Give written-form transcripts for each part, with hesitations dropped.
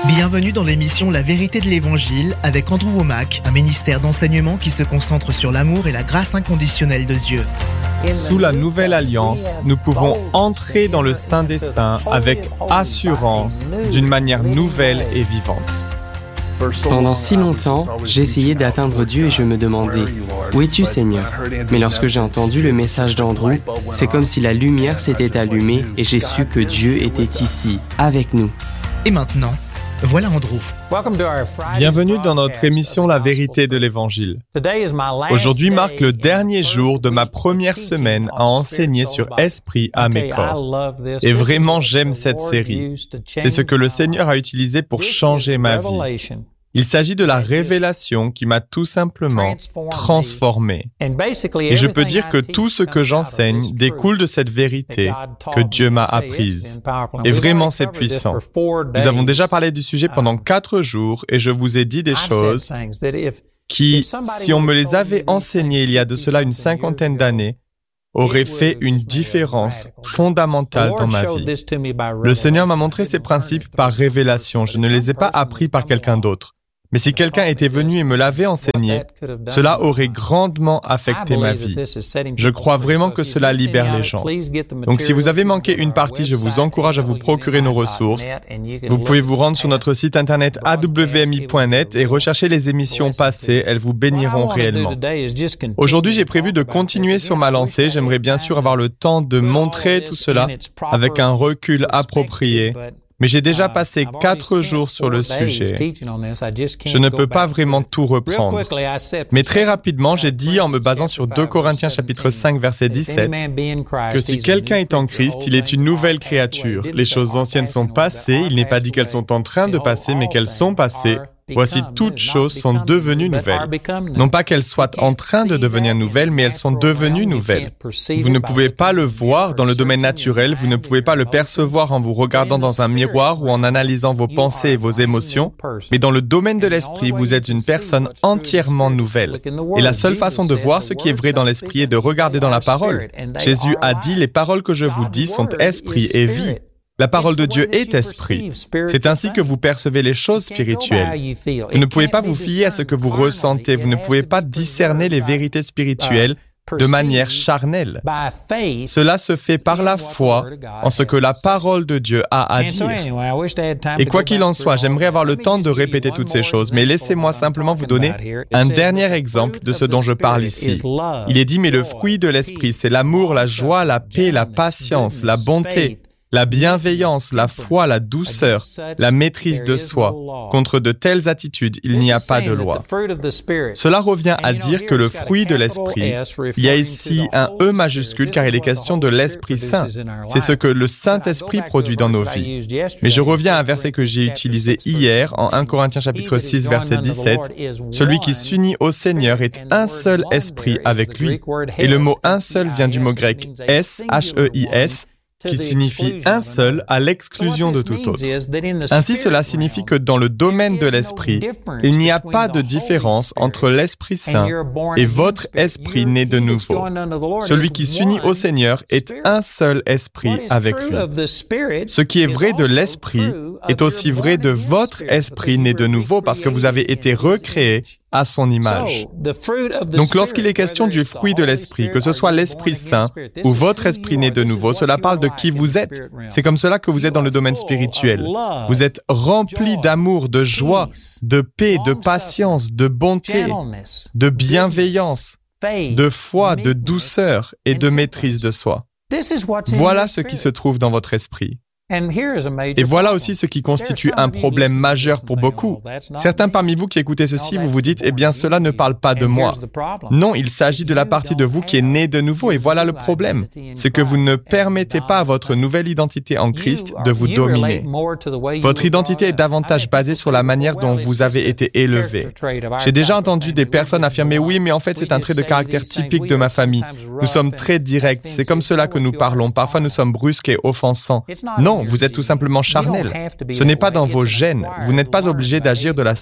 Bienvenue dans l'émission La Vérité de l'Évangile avec Andrew Wommack, un ministère d'enseignement qui se concentre sur l'amour et la grâce inconditionnelle de Dieu. Sous la Nouvelle Alliance, nous pouvons entrer dans le Saint des Saints avec assurance, d'une manière nouvelle et vivante. Pendant si longtemps, j'essayais d'atteindre Dieu et je me demandais « Où es-tu, Seigneur ?» Mais lorsque j'ai entendu le message d'Andrew, c'est comme si la lumière s'était allumée et j'ai su que Dieu était ici, avec nous. Et maintenant, voilà Andrew. Bienvenue dans notre émission La Vérité de l'Évangile. Aujourd'hui marque le dernier jour de ma première semaine à enseigner sur Esprit à mes corps. Et vraiment, j'aime cette série. C'est ce que le Seigneur a utilisé pour changer ma vie. Il s'agit de la révélation qui m'a tout simplement transformé. Et je peux dire que tout ce que j'enseigne découle de cette vérité que Dieu m'a apprise. Et vraiment, c'est puissant. Nous avons déjà parlé du sujet pendant 4 jours et je vous ai dit des choses qui, si on me les avait enseignées il y a de cela une 50aine d'années, auraient fait une différence fondamentale dans ma vie. Le Seigneur m'a montré ces principes par révélation. Je ne les ai pas appris par quelqu'un d'autre. Mais si quelqu'un était venu et me l'avait enseigné, cela aurait grandement affecté ma vie. Je crois vraiment que cela libère les gens. Donc si vous avez manqué une partie, je vous encourage à vous procurer nos ressources. Vous pouvez vous rendre sur notre site internet awmi.net et rechercher les émissions passées, elles vous béniront réellement. Aujourd'hui, j'ai prévu de continuer sur ma lancée. J'aimerais bien sûr avoir le temps de montrer tout cela avec un recul approprié. Mais j'ai déjà passé 4 jours sur le sujet. Je ne peux pas vraiment tout reprendre. Mais très rapidement, j'ai dit, en me basant sur 2 Corinthiens chapitre 5, verset 17, que si quelqu'un est en Christ, il est une nouvelle créature. Les choses anciennes sont passées, il n'est pas dit qu'elles sont en train de passer, mais qu'elles sont passées. Voici, toutes choses sont devenues nouvelles. Non pas qu'elles soient en train de devenir nouvelles, mais elles sont devenues nouvelles. Vous ne pouvez pas le voir dans le domaine naturel, vous ne pouvez pas le percevoir en vous regardant dans un miroir ou en analysant vos pensées et vos émotions, mais dans le domaine de l'esprit, vous êtes une personne entièrement nouvelle. Et la seule façon de voir ce qui est vrai dans l'esprit est de regarder dans la parole. Jésus a dit, « Les paroles que je vous dis sont esprit et vie ». La parole de Dieu est esprit. C'est ainsi que vous percevez les choses spirituelles. Vous ne pouvez pas vous fier à ce que vous ressentez. Vous ne pouvez pas discerner les vérités spirituelles de manière charnelle. Cela se fait par la foi en ce que la parole de Dieu a à dire. Et quoi qu'il en soit, j'aimerais avoir le temps de répéter toutes ces choses, mais laissez-moi simplement vous donner un dernier exemple de ce dont je parle ici. Il est dit, mais le fruit de l'esprit, c'est l'amour, la joie, la paix, la patience, la bonté, la bienveillance, la foi, la douceur, la maîtrise de soi. Contre de telles attitudes, il n'y a pas de loi. Cela revient à dire que le fruit de l'Esprit, il y a ici un E majuscule car il est question de l'Esprit Saint. C'est ce que le Saint-Esprit produit dans nos vies. Mais je reviens à un verset que j'ai utilisé hier en 1 Corinthiens chapitre 6 verset 17. Celui qui s'unit au Seigneur est un seul esprit avec lui. Et le mot un seul vient du mot grec S, H-E-I-S, qui signifie un seul à l'exclusion de tout autre. Ainsi, cela signifie que dans le domaine de l'esprit, il n'y a pas de différence entre l'Esprit Saint et votre esprit né de nouveau. Celui qui s'unit au Seigneur est un seul esprit avec lui. Ce qui est vrai de l'esprit est aussi vrai de votre esprit né de nouveau parce que vous avez été recréé à son image. Donc, lorsqu'il est question du fruit de l'esprit, que ce soit l'Esprit Saint ou votre esprit né de nouveau, cela parle de qui vous êtes. C'est comme cela que vous êtes dans le domaine spirituel. Vous êtes rempli d'amour, de joie, de paix, de patience, de bonté, de bienveillance, de foi, de douceur et de maîtrise de soi. Voilà ce qui se trouve dans votre esprit. Et voilà aussi ce qui constitue un problème majeur pour beaucoup. Certains parmi vous qui écoutez ceci, vous vous dites, eh bien, cela ne parle pas de moi. Non, il s'agit de la partie de vous qui est née de nouveau, et voilà le problème. C'est que vous ne permettez pas à votre nouvelle identité en Christ de vous dominer. Votre identité est davantage basée sur la manière dont vous avez été élevé. J'ai déjà entendu des personnes affirmer, oui, mais en fait, c'est un trait de caractère typique de ma famille. Nous sommes très directs, c'est comme cela que nous parlons. Parfois, nous sommes brusques et offensants. Non, vous êtes tout simplement charnel. Ce n'est pas dans vos gènes. Vous n'êtes pas obligé d'agir de la sorte.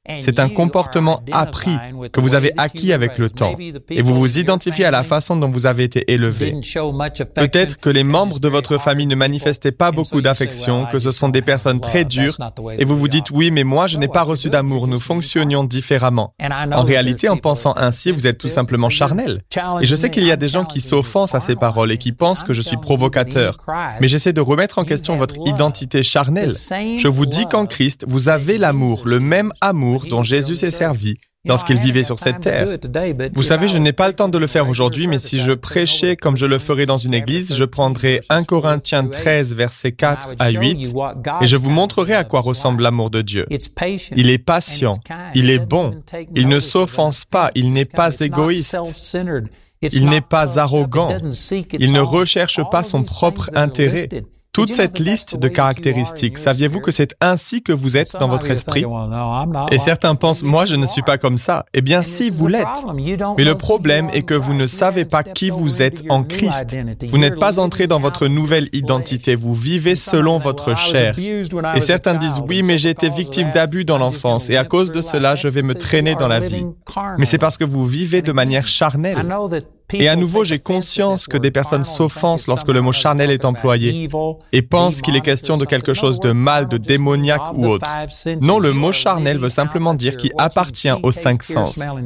C'est un comportement appris que vous avez acquis avec le temps et vous vous identifiez à la façon dont vous avez été élevé. Peut-être que les membres de votre famille ne manifestaient pas beaucoup d'affection, que ce sont des personnes très dures et vous vous dites « oui, mais moi je n'ai pas reçu d'amour, nous fonctionnions différemment ». En réalité, en pensant ainsi, vous êtes tout simplement charnel. Et je sais qu'il y a des gens qui s'offensent à ces paroles et qui pensent que je suis provocateur. Mais j'essaie de remettre en question votre identité charnelle. Je vous dis qu'en Christ, vous avez l'amour, le même amour dont Jésus s'est servi lorsqu'il vivait sur cette terre. Vous savez, je n'ai pas le temps de le faire aujourd'hui, mais si je prêchais comme je le ferais dans une église, je prendrais 1 Corinthiens 13, versets 4 à 8, et je vous montrerai à quoi ressemble l'amour de Dieu. Il est patient, il est bon, il ne s'offense pas, il n'est pas égoïste, il n'est pas arrogant, il ne recherche pas son propre intérêt. Toute cette liste de caractéristiques, saviez-vous que c'est ainsi que vous êtes dans votre esprit? Et certains pensent, moi je ne suis pas comme ça. Eh bien si, vous l'êtes. Mais le problème est que vous ne savez pas qui vous êtes en Christ. Vous n'êtes pas entré dans votre nouvelle identité, vous vivez selon votre chair. Et certains disent, oui, mais j'ai été victime d'abus dans l'enfance et à cause de cela, je vais me traîner dans la vie. Mais c'est parce que vous vivez de manière charnelle. Et à nouveau, j'ai conscience que des personnes s'offensent lorsque le mot charnel est employé et pensent qu'il est question de quelque chose de mal, de démoniaque ou autre. Non, le mot charnel veut simplement dire qui appartient aux 5 sens.